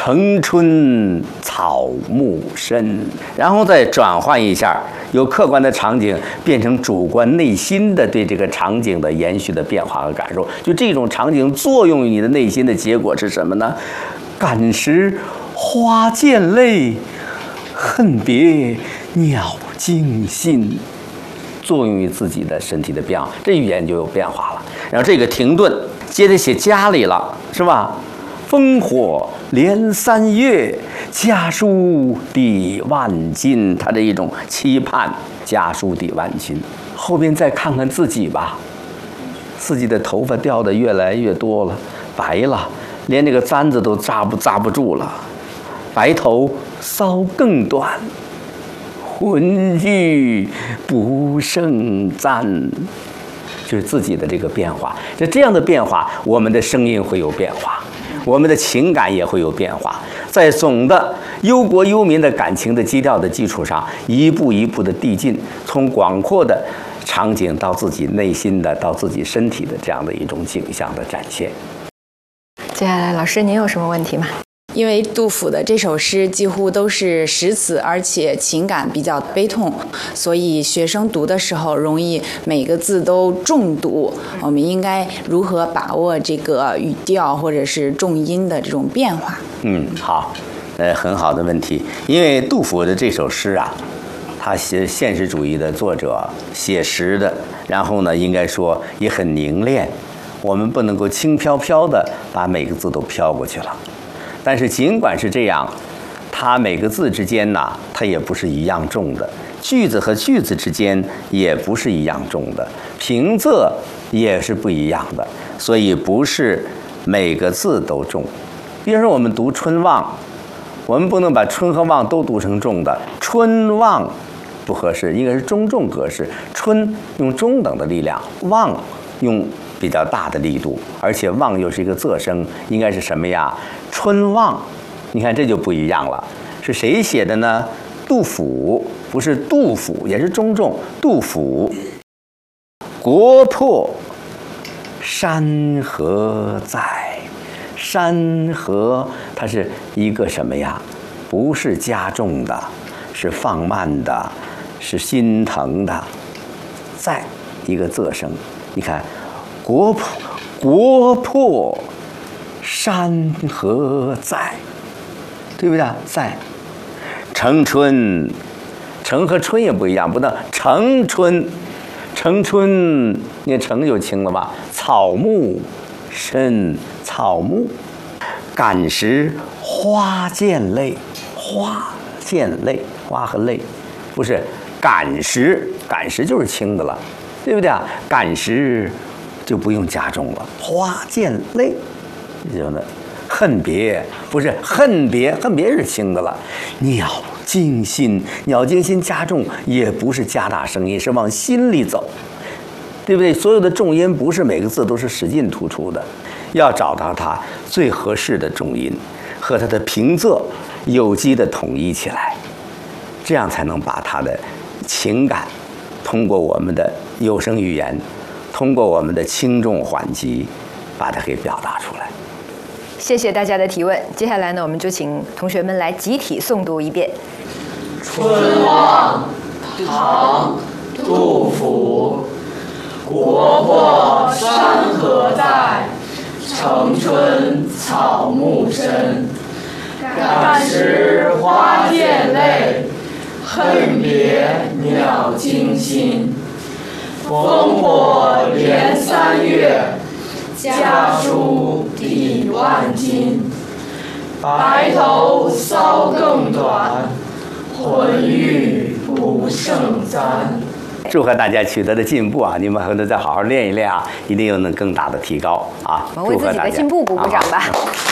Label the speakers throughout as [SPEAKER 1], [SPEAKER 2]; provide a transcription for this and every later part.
[SPEAKER 1] 城春草木深，然后再转换一下，由客观的场景变成主观内心的对这个场景的延续的变化和感受。就这种场景作用于你的内心的结果是什么呢？感时花溅泪，恨别鸟惊心。作用于自己的身体的变化，这语言就有变化了。然后这个停顿，接着写家里了，是吧？烽火连3月，家书抵万金。他这一种期盼，家书抵万金。后边再看看自己吧，自己的头发掉得越来越多了，白了，连这个簪子都扎不住了，白头搔更短。浑欲不胜簪，就是自己的这个变化。这样的变化，我们的声音会有变化，我们的情感也会有变化。在总的忧国忧民的感情的基调的基础上，一步一步的递进，从广阔的场景到自己内心的，到自己身体的这样的一种景象的展现。
[SPEAKER 2] 接下来，老师您有什么问题吗？
[SPEAKER 3] 因为杜甫的这首诗几乎都是实词，而且情感比较悲痛，所以学生读的时候容易每个字都重读。我们应该如何把握这个语调或者是重音的这种变化？
[SPEAKER 1] 好，很好的问题。因为杜甫的这首诗啊，他写现实主义的作者，写实的，然后呢，应该说也很凝练。我们不能够轻飘飘的把每个字都飘过去了。但是尽管是这样，它每个字之间呢，它也不是一样重的；句子和句子之间也不是一样重的；平仄也是不一样的。所以不是每个字都重。比如说我们读春望，我们不能把春和望都读成重的，春望不合适，应该是中重格式。春用中等的力量，望用比较大的力度，而且望又是一个仄声，应该是什么呀？春望，你看这就不一样了。是谁写的呢？杜甫，不是杜甫，也是中重。杜甫，国破山河在。山河，它是一个什么呀？不是加重的，是放慢的，是心疼的。在一个仄声，你看，国破山河在，对不对？在。城春，城和春也不一样，不能城春，城春，你看城就轻了吧？草木深，草木。感时花溅泪，花溅泪，花和泪，不是感时，感时就是轻的了，对不对啊？感时就不用加重了，花溅泪，有呢。恨别不是恨别，恨别是轻的了。鸟惊心，鸟惊心加重也不是加大声音，是往心里走，对不对？所有的重音不是每个字都是使劲突出的，要找到它最合适的重音和它的平仄有机的统一起来，这样才能把它的情感通过我们的有声语言，通过我们的轻重缓急把它给表达出来。
[SPEAKER 2] 谢谢大家的提问。接下来呢，我们就请同学们来集体诵读一遍
[SPEAKER 4] 《春望》唐·杜甫。国破山河在，城春草木深。感时花溅泪，恨别鸟惊心。烽火连3月，家书抵万金。白头搔更短，浑欲不胜簪。
[SPEAKER 1] 祝贺大家取得的进步啊！你们还能再好好练一练啊，一定又能更大的提高啊！
[SPEAKER 2] 我们为自己的进步鼓鼓掌吧。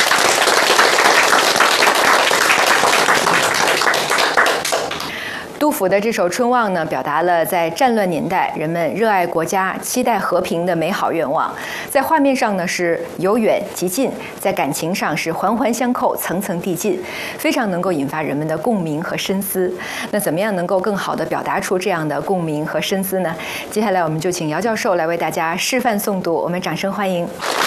[SPEAKER 2] 杜甫的这首《春望》呢，表达了在战乱年代人们热爱国家、期待和平的美好愿望。在画面上呢是由远及近，在感情上是环环相扣、层层递进，非常能够引发人们的共鸣和深思。那怎么样能够更好地表达出这样的共鸣和深思呢？接下来我们就请姚教授来为大家示范诵读，我们掌声欢迎。